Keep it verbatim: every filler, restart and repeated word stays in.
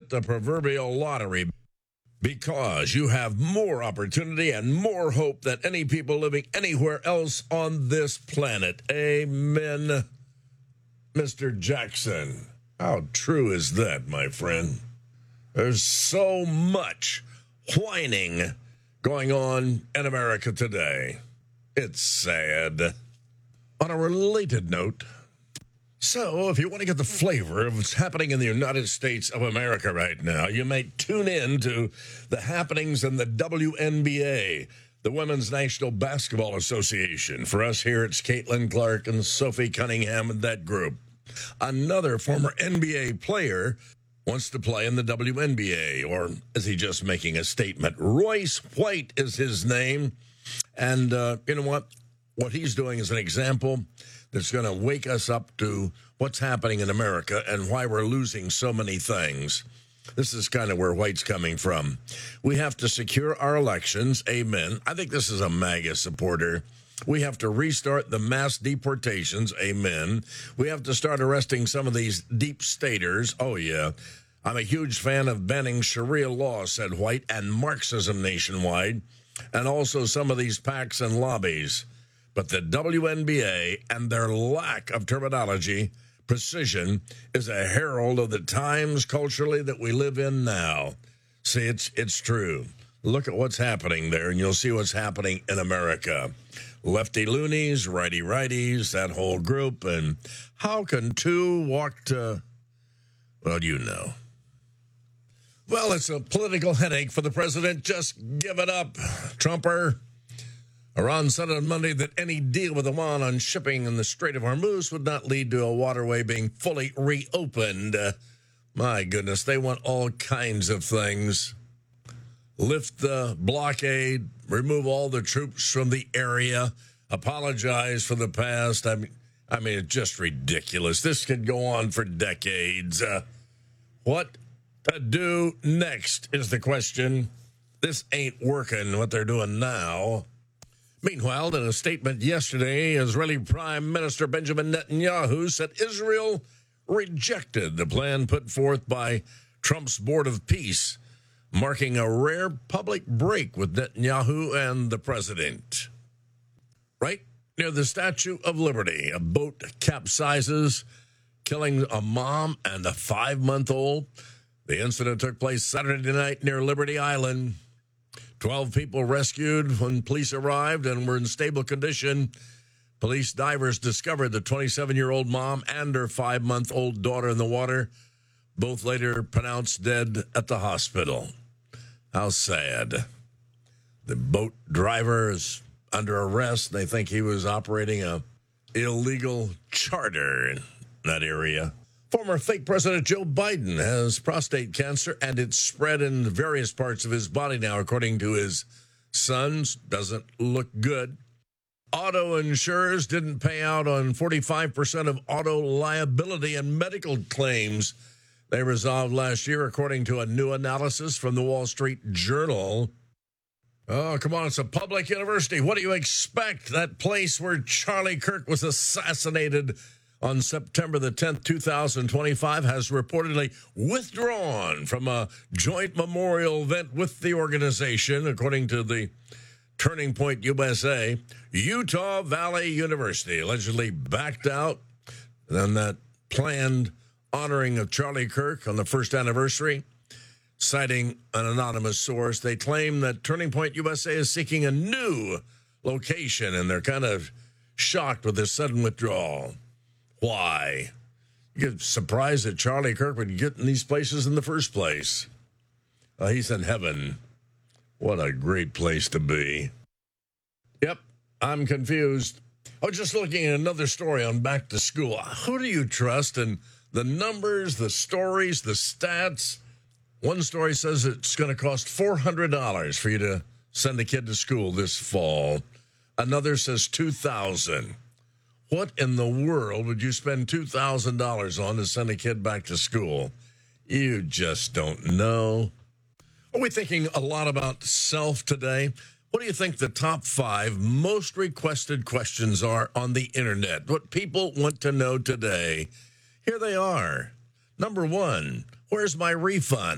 hit the proverbial lottery because you have more opportunity and more hope than any people living anywhere else on this planet. Amen, Mister Jackson. How true is that, my friend? There's so much whining going on in America today. It's sad. On a related note, so if you want to get the flavor of what's happening in the United States of America right now, you may tune in to the happenings in the W N B A, the Women's National Basketball Association. For us here, it's Caitlin Clark and Sophie Cunningham and that group. Another former N B A player wants to play in the W N B A, or is he just making a statement? Royce White is his name. And uh, you know what? What he's doing is an example that's going to wake us up to what's happening in America and why we're losing so many things. This is kind of where White's coming from. We have to secure our elections. Amen. I think this is a MAGA supporter. We have to restart the mass deportations. Amen. We have to start arresting some of these deep staters. Oh, yeah. I'm a huge fan of banning Sharia law, said White, and Marxism nationwide, and also some of these PACs and lobbies. But the W N B A and their lack of terminology, precision, is a herald of the times culturally that we live in now. See, it's it's true. Look at what's happening there, and you'll see what's happening in America. Lefty loonies, righty righties, that whole group. And how can two walk to, well, you know. Well, it's a political headache for the president. Just give it up, Trumper. Iran said on Monday that any deal with Oman on shipping in the Strait of Hormuz would not lead to a waterway being fully reopened. Uh, my goodness, they want all kinds of things. Lift the blockade, remove all the troops from the area, apologize for the past. I mean, I mean, it's just ridiculous. This could go on for decades. Uh, what to do next is the question. This ain't working, what they're doing now. Meanwhile, in a statement yesterday, Israeli Prime Minister Benjamin Netanyahu said Israel rejected the plan put forth by Trump's Board of Peace, marking a rare public break with Netanyahu and the president. Right near the Statue of Liberty, a boat capsizes, killing a mom and a five-month-old. The incident took place Saturday night near Liberty Island. Twelve people rescued when police arrived and were in stable condition. Police divers discovered the twenty-seven-year-old mom and her five-month-old daughter in the water, both later pronounced dead at the hospital. How sad. The boat driver is under arrest. They think he was operating a illegal charter in that area. Former fake President Joe Biden has prostate cancer, and it's spread in various parts of his body now, according to his sons. Doesn't look good. Auto insurers didn't pay out on forty-five percent of auto liability and medical claims they resolved last year, according to a new analysis from the Wall Street Journal. Oh, come on, it's a public university. What do you expect? That place where Charlie Kirk was assassinated on September the tenth, two thousand twenty-five, has reportedly withdrawn from a joint memorial event with the organization, according to the Turning Point U S A. Utah Valley University allegedly backed out on that planned honoring of Charlie Kirk on the first anniversary. Citing an anonymous source, they claim that Turning Point U S A is seeking a new location, and they're kind of shocked with this sudden withdrawal. Why? You get surprised that Charlie Kirk would get in these places in the first place. Uh, he's in heaven. What a great place to be. Yep, I'm confused. I was just looking at another story on back to school. Who do you trust in the numbers, the stories, the stats? One story says it's going to cost four hundred dollars for you to send a kid to school this fall. Another says two thousand dollars. What in the world would you spend two thousand dollars on to send a kid back to school? You just don't know. Are we thinking a lot about self today? What do you think the top five most requested questions are on the internet? What people want to know today? Here they are. Number one, where's my refund?